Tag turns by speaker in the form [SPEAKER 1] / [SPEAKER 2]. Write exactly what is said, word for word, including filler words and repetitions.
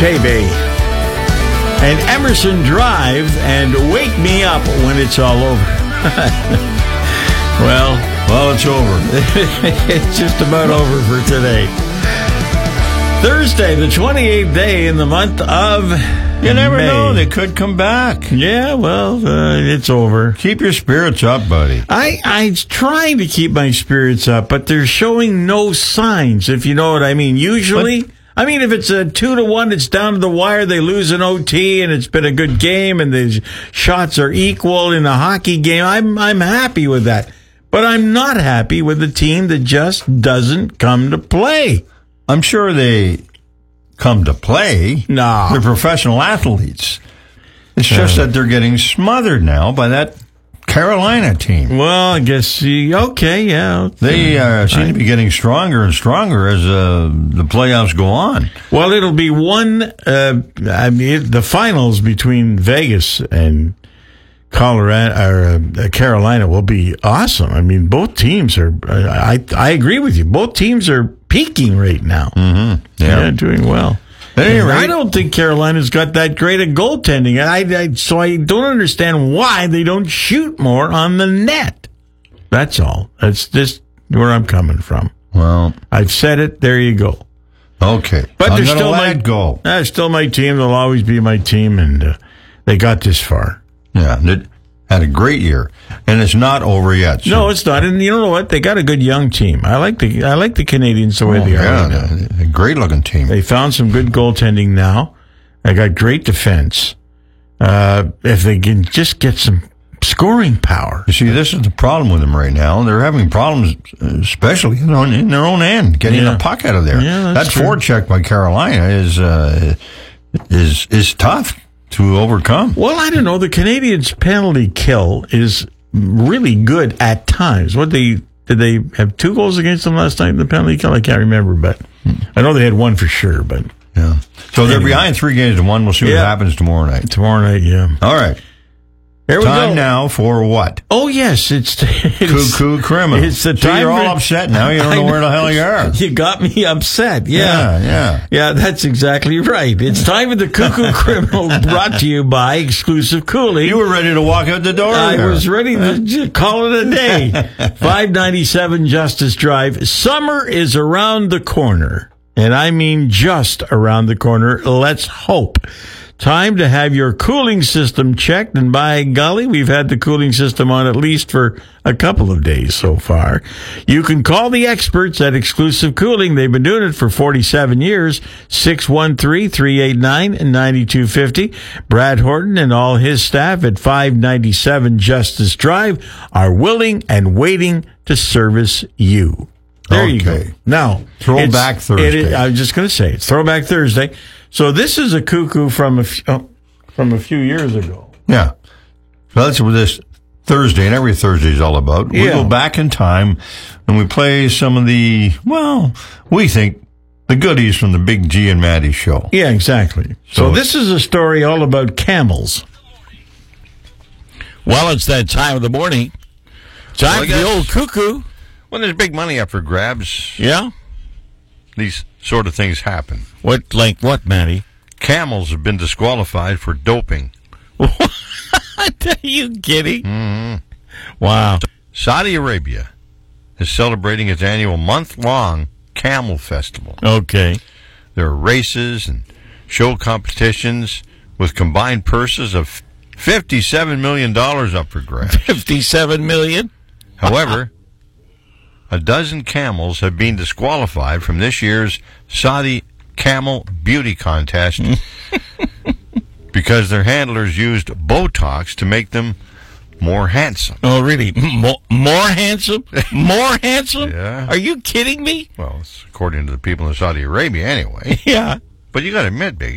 [SPEAKER 1] Tebe and Emerson Drive and Wake Me Up When It's All Over. well,
[SPEAKER 2] well, it's over.
[SPEAKER 1] It's just about over for today. Thursday, the twenty-eighth day in the month of
[SPEAKER 2] You never
[SPEAKER 1] May.
[SPEAKER 2] know. They could come back.
[SPEAKER 1] Yeah, well, uh, it's over.
[SPEAKER 2] Keep your spirits up, buddy.
[SPEAKER 1] I, I'm trying to keep my spirits up, but they're showing no signs, if you know what I mean. Usually,
[SPEAKER 2] but,
[SPEAKER 1] I mean, if it's a two to one, it's down to the wire, they lose an O T, and it's been a good game, and the shots are equal in a hockey game, I'm I'm happy with that. But I'm not happy with the team that just doesn't come to play.
[SPEAKER 2] I'm sure they come to play.
[SPEAKER 1] No.
[SPEAKER 2] They're professional athletes. It's just uh, that they're getting smothered now by that Carolina team.
[SPEAKER 1] Well, I guess, okay, yeah.
[SPEAKER 2] They uh, seem I, to be getting stronger and stronger as uh, the playoffs go on.
[SPEAKER 1] Well, it'll be one, uh, I mean, the finals between Vegas and Colorado or uh, Carolina will be awesome. I mean, both teams are, uh, I, I agree with you, both teams are peaking right now.
[SPEAKER 2] Mm-hmm. Yeah.
[SPEAKER 1] yeah, doing well.
[SPEAKER 2] Anyway,
[SPEAKER 1] I don't think Carolina's got that great a goaltending, and I, I so I don't understand why they don't shoot more on the net. That's all. That's just where I'm coming from.
[SPEAKER 2] Well,
[SPEAKER 1] I've said it. There you go.
[SPEAKER 2] Okay,
[SPEAKER 1] but
[SPEAKER 2] I'm
[SPEAKER 1] they're
[SPEAKER 2] gonna
[SPEAKER 1] still
[SPEAKER 2] let
[SPEAKER 1] my
[SPEAKER 2] it go.
[SPEAKER 1] Uh, still my team. They'll always be my team, and uh, they got this far.
[SPEAKER 2] Yeah, they had a great year, and it's not over yet. So.
[SPEAKER 1] No, it's not. And you know what? They got a good young team. I like the I like the Canadians the way
[SPEAKER 2] oh,
[SPEAKER 1] they
[SPEAKER 2] yeah,
[SPEAKER 1] are. Right
[SPEAKER 2] a, a great looking team.
[SPEAKER 1] They found some good goaltending now. They got great defense. Uh, if they can just get some scoring power.
[SPEAKER 2] You see, this is the problem with them right now. They're having problems, especially in their own, in their own end, getting
[SPEAKER 1] yeah.
[SPEAKER 2] the puck out of there.
[SPEAKER 1] Yeah,
[SPEAKER 2] that
[SPEAKER 1] true.
[SPEAKER 2] forecheck by Carolina is uh, is is tough to overcome.
[SPEAKER 1] Well, I don't know. The Canadians' penalty kill is really good at times. What they did they have two goals against them last night in the penalty kill? I can't remember, but I know they had one for sure. But
[SPEAKER 2] yeah, so they're
[SPEAKER 1] anyway.
[SPEAKER 2] behind three games to one. We'll see what
[SPEAKER 1] yeah.
[SPEAKER 2] happens tomorrow night.
[SPEAKER 1] Tomorrow night, yeah.
[SPEAKER 2] All right.
[SPEAKER 1] Here we
[SPEAKER 2] time
[SPEAKER 1] go.
[SPEAKER 2] now for what?
[SPEAKER 1] Oh yes, it's, it's
[SPEAKER 2] Cuckoo Criminal.
[SPEAKER 1] It's the
[SPEAKER 2] so
[SPEAKER 1] time.
[SPEAKER 2] You're all
[SPEAKER 1] for,
[SPEAKER 2] upset now. You don't know, know where the hell you are.
[SPEAKER 1] You got me upset. Yeah.
[SPEAKER 2] yeah, yeah,
[SPEAKER 1] yeah. That's exactly right. It's time for the Cuckoo Criminal, brought to you by Exclusive Cooling.
[SPEAKER 2] You were ready to walk out the door.
[SPEAKER 1] I
[SPEAKER 2] there.
[SPEAKER 1] was ready to just call it a day. five ninety-seven Justice Drive. Summer is around the corner, and I mean just around the corner. Let's hope. Time to have your cooling system checked, and by golly, we've had the cooling system on at least for a couple of days so far. You can call the experts at Exclusive Cooling. They've been doing it for forty-seven years. six one three, three eight nine, nine two five zero. Brad Horton and all his staff at five ninety-seven Justice Drive are willing and waiting to service you. There
[SPEAKER 2] okay.
[SPEAKER 1] you go. Now,
[SPEAKER 2] Throwback Thursday.
[SPEAKER 1] It, I was just going to say, it's Throwback Thursday. So this is a cuckoo from a few, oh, from a few years ago.
[SPEAKER 2] Yeah. So that's what this Thursday, and every Thursday is all about. We
[SPEAKER 1] Yeah.
[SPEAKER 2] go back in time, and we play some of the, well, we think, the goodies from the Big G and Maddie show.
[SPEAKER 1] Yeah, exactly. So, so this is a story all about camels. Well, it's that time of the morning. Time
[SPEAKER 3] well,
[SPEAKER 1] for the old cuckoo.
[SPEAKER 3] When there's big money up for grabs,
[SPEAKER 1] yeah,
[SPEAKER 3] these sort of things happen.
[SPEAKER 1] What, like what, Matty?
[SPEAKER 3] Camels have been disqualified for doping.
[SPEAKER 1] What? Are you kidding?
[SPEAKER 3] Mm-hmm.
[SPEAKER 1] Wow.
[SPEAKER 3] Saudi Arabia is celebrating its annual month-long camel festival.
[SPEAKER 1] Okay.
[SPEAKER 3] There are races and show competitions with combined purses of fifty-seven million dollars up for grabs.
[SPEAKER 1] fifty-seven million dollars?
[SPEAKER 3] However, a dozen camels have been disqualified from this year's Saudi Camel Beauty Contest because their handlers used Botox to make them more handsome.
[SPEAKER 1] Oh, really? More, more handsome? More handsome?
[SPEAKER 3] Yeah.
[SPEAKER 1] Are you kidding me?
[SPEAKER 3] Well, it's according to the people in Saudi Arabia anyway.
[SPEAKER 1] Yeah.
[SPEAKER 3] But you got to admit, Big,